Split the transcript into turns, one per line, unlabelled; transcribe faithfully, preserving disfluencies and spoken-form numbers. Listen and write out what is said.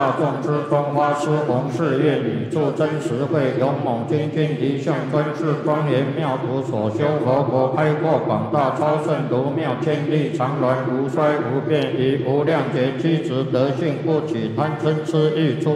大众之中，花师弘誓愿以助真实慧，勇猛精进一向专制庄严妙土所修佛国，开阔广大超胜如妙，千里常乱无衰无变，以无量劫机智德性不起贪嗔痴欲出。